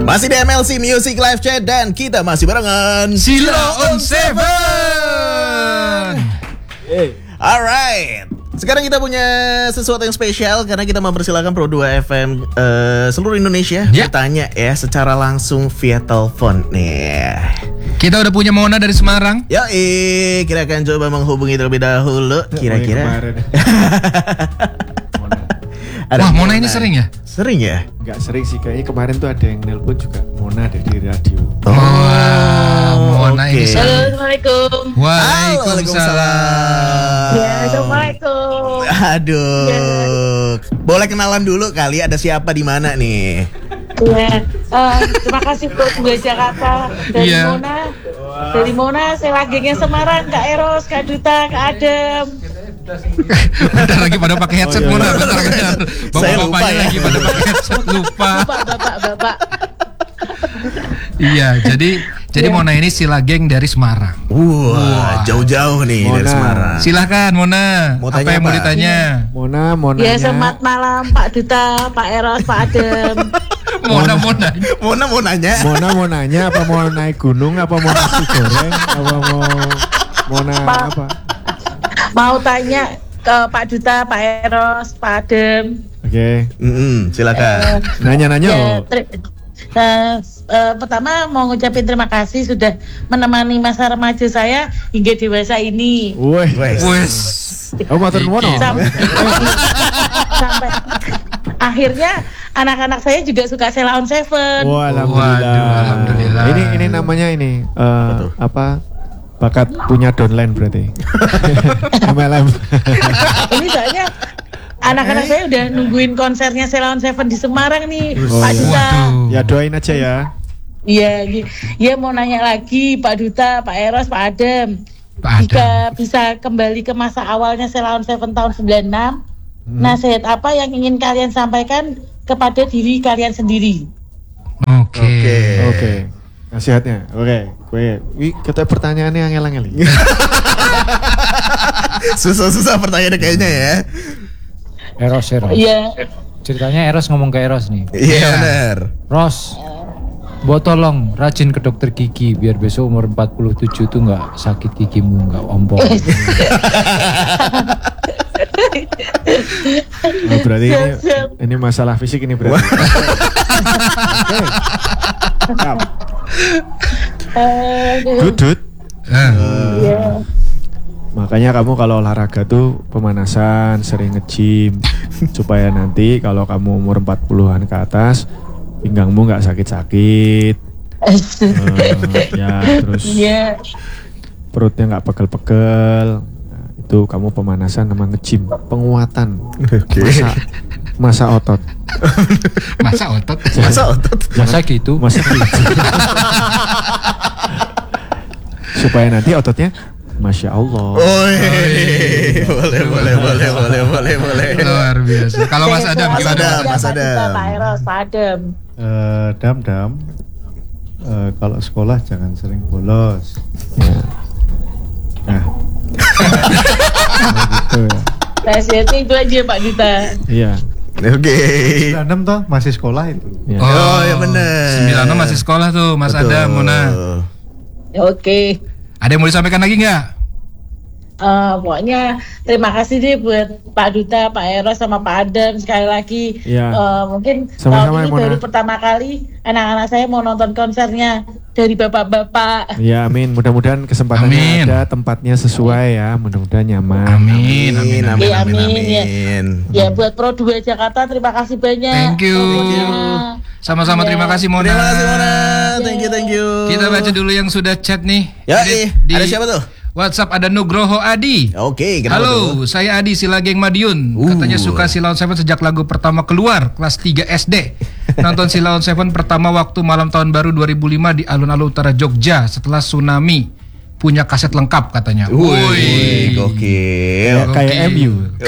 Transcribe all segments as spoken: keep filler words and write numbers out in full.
Masih di M L C Music Live Chat dan kita masih barengan Sila on Seven. Alright, sekarang kita punya sesuatu yang spesial karena kita mempersilakan Pro dua F M uh, seluruh Indonesia ya. bertanya ya secara langsung via telepon nih. Kita udah punya Mona dari Semarang. Yoi, kita akan coba menghubungi terlebih dahulu. Kira-kira Wah, Mona ini sering ya? Sering ya? Enggak sering sih, kayaknya kemarin tuh ada yang nelpon juga Mona dari radio. Oh, wow, Mona okay. ini sering. Halo, Assalamualaikum. Waalaikumsalam. Ya, Assalamualaikum. Aduh, ya. Boleh kenalan dulu kali, ada siapa di mana nih? Ya, uh, terima kasih Pro dua Jakarta dari yeah. Mona. Dari Mona, saya lagi yang Semarang, Kak Eros, Kak Duta, Kak Adem. Bentar lagi pada pakai headset oh, iya. Mona, bentar bentar. Bapak-bapaknya ya. Lagi pada pakai headset, lupa. Lupa bapak-bapak. Iya, jadi jadi yeah. Mona ini sila geng dari Semarang. Wah, wow, jauh-jauh nih Mona. Dari Semarang. Silakan Mona. Mau apa yang apa? Mau ditanya? Mona, Mona. Ya, selamat malam Pak Duta, Pak Eros, Pak Adem. Mona, Mona, Mona mau nanya. Mona mau nanya apa mau naik gunung, apa mau nasi goreng, apa mau Mona pa- apa? Mau tanya ke Pak Duta, Pak Eros, Pak Adem. Oke. Okay. Mm-hmm, silakan. Uh, Nanya-nanya. Ya, oh. ter- uh, uh, pertama mau ngucapin terima kasih sudah menemani masa remaja saya hingga dewasa ini. Wih, wes. Oh, matur nuwun. Sampai, sampai akhirnya anak-anak saya juga suka Sela on Seven. Wah, alhamdulillah. Waduh, alhamdulillah. Ini ini namanya ini uh, apa? Bakat punya downline berarti. M L M. Ini soalnya anak-anak saya udah nungguin konsernya Sela on Seven di Semarang nih, oh, Pak iya. Duta. Ya doain aja ya. Iya, ya mau nanya lagi Pak Duta, Pak Eros, Pak Adem. Pak Adem. Jika bisa kembali ke masa awalnya Sela on Seven tahun sembilan enam, hmm. nasihat apa yang ingin kalian sampaikan kepada diri kalian sendiri? Oke. Okay. Oke. Okay. Okay. Nasihatnya. Oke. Okay. Gue, wih, kita pertanyaannya angel-angel. Susah-susah pertanyaannya kayaknya ya. Eros, Eros. Iya. Ceritanya Eros ngomong ke Eros nih. Iya yeah, benar. Ros, buat tolong rajin ke dokter gigi biar besok umur empat puluh tujuh tuh nggak sakit gigimu, nggak ompong. Oh, berarti ini, ini masalah fisik ini berarti. Good, good. Iya. Makanya kamu kalau olahraga tuh pemanasan, sering nge-gym supaya nanti kalau kamu umur empat puluhan ke atas pinggangmu nggak sakit-sakit. uh, ya terus yeah. perutnya nggak pegel-pegel. Nah, itu kamu pemanasan sama nge-gym, penguatan. Okay. Masa masa otot. Masa otot. Masa otot. Masa gitu. Masa gitu. Supaya nanti ototnya Masya Allah. Oh, boleh, boleh, boleh, boleh, boleh, boleh. Luar biasa. Kalau Mas Adam gimana? Mas Adam. Pak Eros, Pak Adem. Uh, dam dam. Uh, kalau sekolah jangan sering bolos. Ya. Nah. Nah gitu ya. Nasihatnya itu aja Pak Duta. Iya. Oke. sembilan enam toh masih sekolah itu. Ya. Oh, oh ya benar. sembilan enam masih sekolah tuh, Mas Betul. Adam, Mona. Oke. Ada yang mau disampaikan lagi nggak? Uh, pokoknya terima kasih deh buat Pak Duta, Pak Eros sama Pak Adem sekali lagi. Ya. Uh, mungkin Sama-sama, tahun ini Mona. baru pertama kali anak-anak saya mau nonton konsernya dari bapak-bapak. Ya, amin. Mudah-mudahan kesempatannya Amin. ada, tempatnya sesuai ya. Mudah-mudahan nyaman. Amin, amin, Amin, amin. Ya, amin, amin, ya. amin. Ya buat Pro dua Jakarta terima kasih banyak. Thank you. Pokoknya. Sama-sama Ya. terima kasih Mona. Terima kasih Mona. Thank you, thank you. Kita baca dulu yang sudah chat nih. Ya, Di- eh, di ada siapa tuh? WhatsApp ada Nugroho Adi. Oke, kenapa tuh? Halo, saya Adi Sila Geng Madiun. Uh. Katanya suka Sila on Seven sejak lagu pertama keluar kelas tiga S D. Nonton Sila on Seven pertama waktu malam tahun baru dua ribu lima di alun-alun utara Jogja setelah tsunami. Punya kaset lengkap katanya. Wih, gokil. Kayak M U.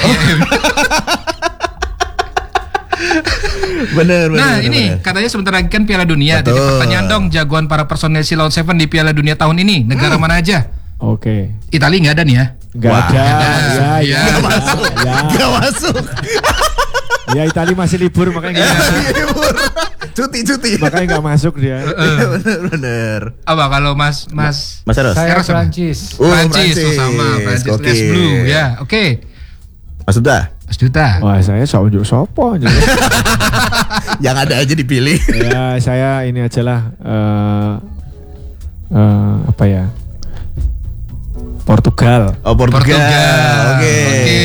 Bener, bener. Nah bener, ini bener. katanya sebentar lagi kan Piala Dunia. Betul. Jadi pertanyaan dong, jagoan para personel Sila on Seven di Piala Dunia tahun ini negara mana aja? Oke. Italia nggak ada nih ya? Gak Wah, ada. ada. Ya, Ya. ya. Gak masuk. Ya. Gak masuk. Ya Itali masih libur makanya nggak- Libur. Cuti-cuti. makanya nggak masuk dia. Bener-bener. Apa kalau Mas Mas Mas Eros. Saya Eros apa? Prancis. Oh, Prancis, Prancis. oh sama Prancis Oke. Les Blue ya. Oke. Mas Duta. Mas Duta. Wah saya sok unjuk sopo aja. Yang ada aja dipilih. Ya saya ini aja lah eh, eh, apa ya Portugal. Oh, Portugal. Portugal. Oke. Oke.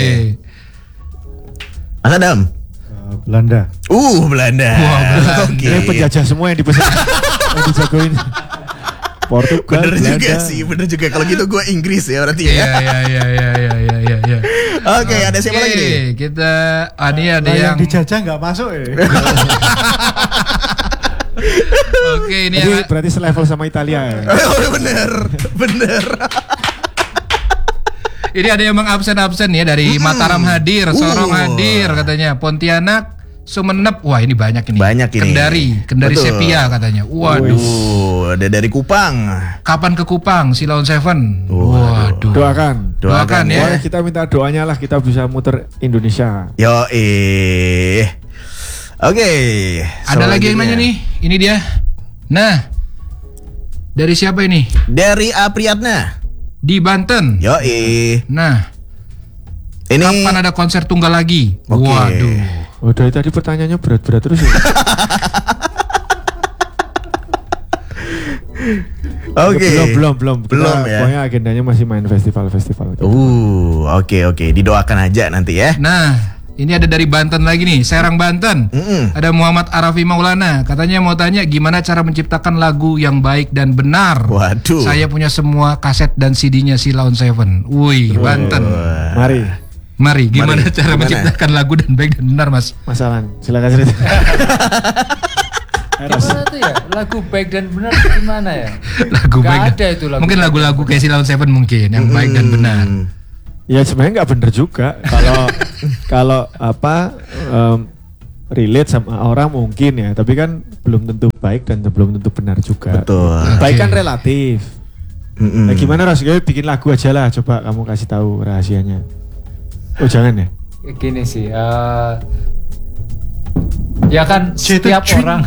Mas Adam. Eh, Belanda. Uh, Belanda. Wah, Belanda. Oke. Ini penjajah semua yang dipesan yang dijagoin. Portugal, Bener Belanda. juga sih, bener juga. Kalau gitu gue Inggris ya berarti Iya ya. iya iya iya iya iya iya. iya. Oke, ada siapa Oke, lagi nih? Kita ah, ini ada Nah, yang yang dijajah nggak masuk ya. Oke, ini Jadi yang berarti selevel sama Italia ya. Oh, bener, bener. ini ada yang mengabsen-absen ya dari Hmm. Mataram hadir, Sorong Uh. hadir katanya, Pontianak, Sumenep, wah ini banyak ini. Banyak ini. Kendari, Kendari Betul. Sepia katanya. Waduh. Waduh, ada dari Kupang. Kapan ke Kupang, Silaun Seven? Waduh. Waduh. Doakan. Doakan ya. Pokoknya kita minta doanya lah kita bisa muter Indonesia. Yo eh. Oke. Ada lagi yang nanya nih. Ini dia. Nah, dari siapa ini? Dari Apriyatna. Di Banten. Yo eh. Nah, Ini kapan ada konser tunggal lagi? Oke. Waduh. Oh dari tadi pertanyaannya berat-berat terus ya. Oke. Belum belum belum. Kita Belum ya. Pokoknya agendanya masih main festival-festival. Uh, oke oke. Didoakan aja nanti ya. Nah, ini ada dari Banten lagi nih, Serang Banten. Mm-mm. Ada Muhammad Arafi Maulana, katanya mau tanya gimana cara menciptakan lagu yang baik dan benar. Waduh. Saya punya semua kaset dan C D-nya Silaun Seven. Wih, Banten. Mari. Mari, gimana Mari, cara gimana? menciptakan lagu dan baik dan benar, Mas? Mas Alan, silakan cerita. Eros. Gimana tuh ya? Lagu baik dan benar itu gimana ya? Lagu Gak baik. ada dan- itu lagu Mungkin baik lagu-lagu kayak Silaun Seven mungkin yang baik dan benar. Hmm. Ya sebenarnya nggak bener juga. Kalau kalau apa em, relate sama orang mungkin ya, tapi kan belum tentu baik dan belum tentu benar juga. Betul. Baik Oke. kan relatif. Mm-mm. Nah, gimana Ros? Gue bikin lagu aja lah. Coba kamu kasih tahu rahasianya. Oh jangan ya? Gini sih, eh, ya kan Cik, setiap cik, orang,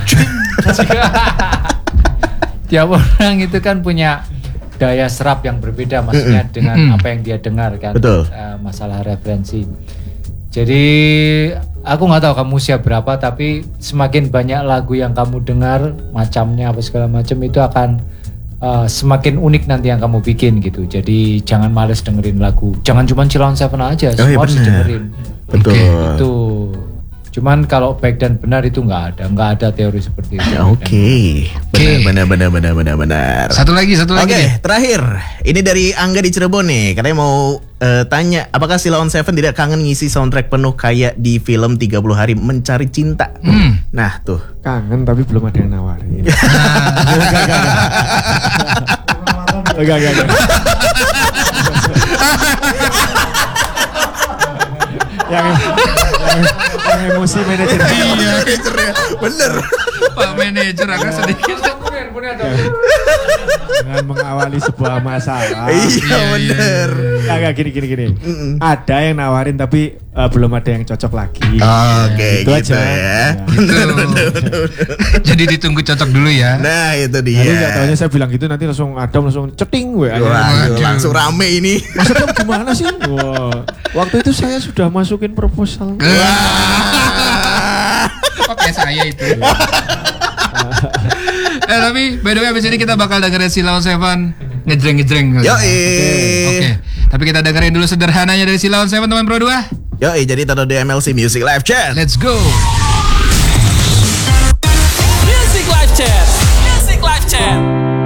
tiap orang itu kan punya daya serap yang berbeda, maksudnya dengan Mm-mm. apa yang dia dengar kan, Betul. eh, masalah referensi. Jadi aku nggak tahu kamu usia berapa, tapi semakin banyak lagu yang kamu dengar, macamnya apa segala macam itu akan Uh, semakin unik nanti yang kamu bikin gitu. Jadi jangan males dengerin lagu. Jangan cuma Silaun Seven aja, Oh, iya semua harus benar. dengerin. Betul. Itu. Cuman kalau baik dan benar itu nggak ada, nggak ada teori seperti itu. Ya, Oke. Oke. Benar benar benar benar benar benar. Satu lagi, satu Oke, lagi. deh. terakhir. Ini dari Angga di Cirebon nih. Katanya mau eh, tanya, apakah Silaun Seven tidak kangen ngisi soundtrack penuh kayak di film tiga puluh hari Mencari Cinta? Hmm. Nah, tuh. Kangen tapi belum ada yang nawarin. Enggak, enggak, enggak. yang, yang, yang emosi manajer. Iya, manajernya. Bener. Pak manajer agak sedikit. Dengan mengawali sebuah masalah. Iya, bener. Enggak, enggak, gini, gini, gini. Ada yang nawarin tapi eh, belum ada yang cocok lagi. Oke, Gitu gitu, aja. ya. Ya. Bener, bener, bener, bener. Jadi ditunggu cocok dulu ya. Nah, itu Nanti dia. nggak taunya saya bilang gitu nanti langsung Adam langsung ceting gue. Waduh, langsung rame ini. Maksudnya gimana sih? Wah, waktu itu saya sudah masukin proposal. Wah. Oke, saya itu. eh tapi by the way abis ini kita bakal dengerin Silaun Seven ngejreng-ngejreng. Yoi. Oke. Tapi kita dengerin dulu sederhananya dari Silaun Seven teman Pro dua. Yoi, jadi taruh di M L C Music Live Chat. Let's go.